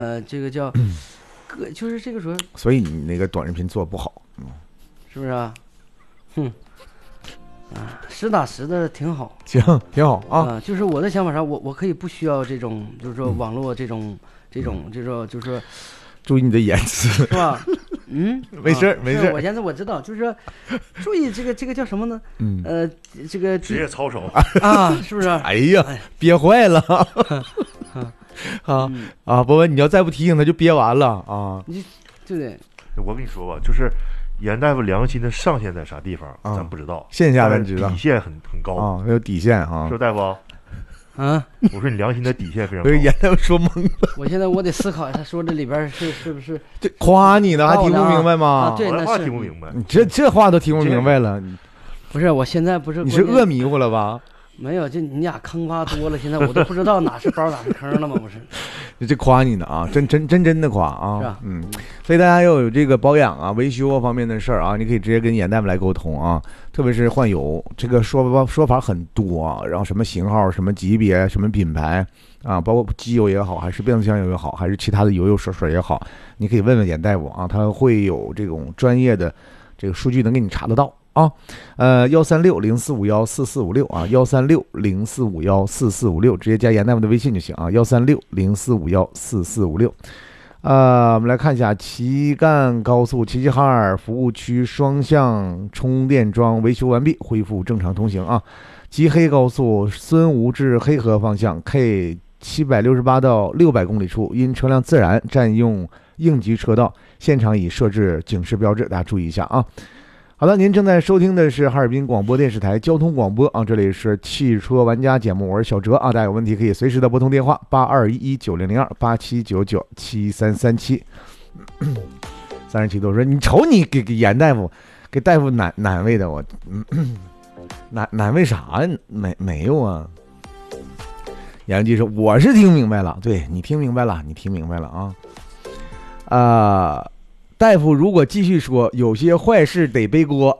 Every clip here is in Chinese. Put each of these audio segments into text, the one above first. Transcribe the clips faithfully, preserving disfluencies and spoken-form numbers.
呃，这个叫个，就是这个时候， 所以你那个短视频做不好，嗯， 是不是啊？哼，啊，实打实的挺好， 行，挺好啊。 啊，就是我的想法上，我我可以不需要这种，就是说网络这种、 嗯、 这种，这种，就是说， 注意你的言辞， 是吧？嗯， 没事、 啊、 没事。 我现在我知道，就是说注意这个这个叫什么呢？ 嗯， 呃，这个职业操守啊，是不是？ 哎呀，憋坏了。啊、嗯、啊！博文，你要再不提醒他，就憋完了啊！ 你对不对？ 我跟你说吧，就是严大夫良心的上限在啥地方，啊、咱不知道， 线下咱知道， 底线很很高啊，有底线啊， 是不大夫？ 啊， 我说你良心的底线非常高。 严大夫说懵了， 我现在我得思考一下，说这里边是是不是？ 这夸你呢，还听不明白吗？ 啊，对，那话听不明白。 你这这话都听不明白了， 不是，我现在不是你是饿迷糊了吧？ 没有，就你俩坑挖多了，现在我都不知道哪是包哪是坑了吗？不是， 这夸你呢啊，真真真真的夸啊， 是啊， 嗯，所以大家要有这个保养啊、维修方面的事儿啊，你可以直接跟严大夫来沟通啊，特别是换油，这个说说法很多啊，然后什么型号、什么级别、什么品牌啊，包括机油也好，还是变速箱油也好，还是其他的油油水水也好，你可以问问严大夫啊，他会有这种专业的这个数据能给你查得到。啊，呃，幺三六零四五幺四四五六啊，幺三六零四五幺四四五六，直接加严大夫的微信就行啊，幺三六零四五幺四四五六。呃，我们来看一下旗干高速齐齐哈尔服务区双向充电桩维修完毕，恢复正常通行啊。吉黑高速孙吴至黑河方向 K 七百六十八到六百公里处，因车辆自燃占用应急车道，现场已设置警示标志，大家注意一下啊。好的，您正在收听的是哈尔滨广播电视台交通广播啊，这里是汽车玩家节目，我是小哲啊，大家有问题可以随时的拨通电话八二一一九零零二八七九九七三三七。三十七度说你瞅你给给严大夫给大夫难难为的我，嗯、难难为啥呀？没没有啊？严记说我是听明白了，对你听明白了，你听明白了啊啊。呃大夫如果继续说，有些坏事得背锅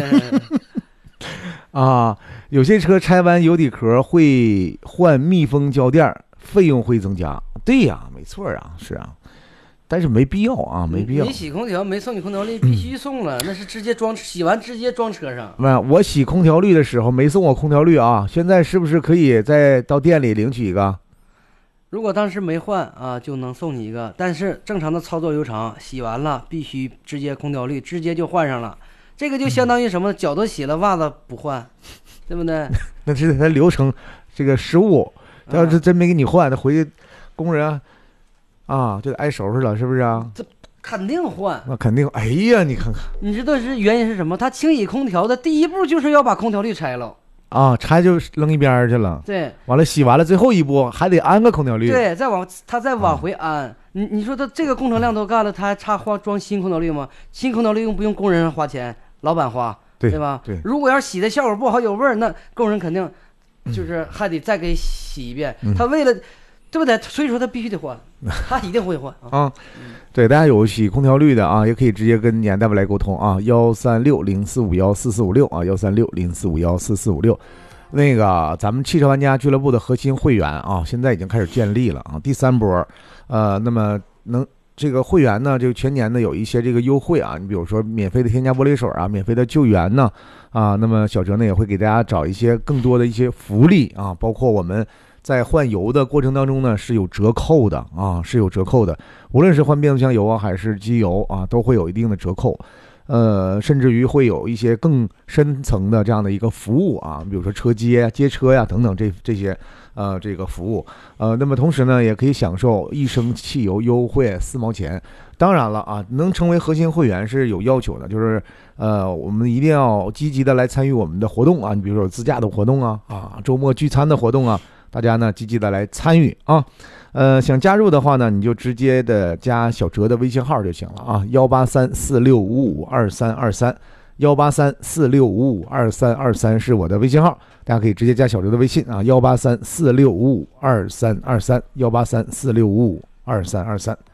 啊，有些车拆完油底壳会换密封胶垫，费用会增加。对呀，没错啊，是啊，但是没必要啊，没必要。 你洗空调没送你空调滤，必须送了，嗯、那是直接装，洗完直接装车上。 没有，我洗空调滤的时候没送我空调滤啊，现在是不是可以再到店里领取一个？ 如果当时没换啊，就能送你一个，但是正常的操作流程，洗完了必须直接空调滤，直接就换上了。这个就相当于什么？脚都洗了，袜子不换，对不对？ 那是他流程这个失误，他要是真没给你换，他回去工人啊就得挨收拾了，是不是啊？ 这肯定换， 那肯定。哎呀，你看看， 你知道是原因是什么？他清洗空调的第一步就是要把空调滤拆了。 啊，拆就扔一边去了。 对， 完了洗完了，最后一步还得安个空调滤。 对，再往他再往回安。嗯、你你说他这个工程量都干了，他还差花装新空调滤吗？新空调滤用不用工人花钱？老板花， 对对吧？ 对。 如果要洗的效果不好，有味儿，那工人肯定就是还得再给洗一遍。嗯、他为了，对不对？所以说他必须得换，他一定会换啊。 啊对，大家有洗空调滤的啊，也可以直接跟严大夫来沟通啊，幺三六零四五幺四四五六啊，幺三六零四五幺四四五六。那个咱们汽车玩家俱乐部的核心会员啊，现在已经开始建立了啊，第三波，呃，那么能这个会员呢，就全年呢有一些这个优惠啊，你比如说免费的添加玻璃水啊，免费的救援呢啊，那么小哲呢也会给大家找一些更多的一些福利啊，包括我们在换油的过程当中呢是有折扣的啊，是有折扣的，无论是换变速箱油啊还是机油啊，都会有一定的折扣。呃，甚至于会有一些更深层的这样的一个服务啊，比如说车接、接车呀等等这这些呃这个服务，呃，那么同时呢，也可以享受一升汽油优惠四毛钱。当然了啊，能成为核心会员是有要求的，就是呃，我们一定要积极的来参与我们的活动啊，你比如说有自驾的活动啊，啊，周末聚餐的活动啊，大家呢积极的来参与啊。呃，想加入的话呢，你就直接的加小哲的微信号就行了啊，幺八三四六五五二三二三，幺八三四六五五二三二三是我的微信号，大家可以直接加小哲的微信啊，幺八三四六五五二三二三，幺八三四六五五二三二三。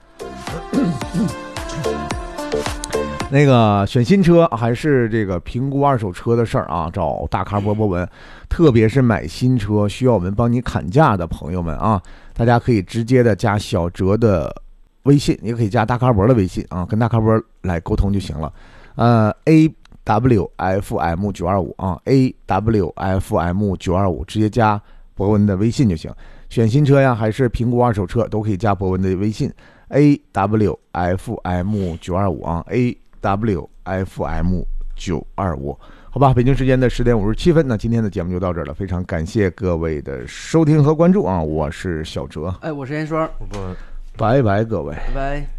那个选新车还是这个评估二手车的事儿啊，找大咖波波文，特别是买新车需要我们帮你砍价的朋友们啊，大家可以直接的加小哲的微信，也可以加大咖博的微信啊，跟大咖博来沟通就行了。呃 ，A W F M 九二五啊 ，A W F M 九二五，直接加博文的微信就行。选新车呀，还是评估二手车，都可以加博文的微信 A W F M 九二五啊 ，A W F M 九二五。好吧，北京时间的十点五十七分，那今天的节目就到这儿了，非常感谢各位的收听和关注啊，我是小哲， 哎，我是严双， 我拜拜各位， 拜拜。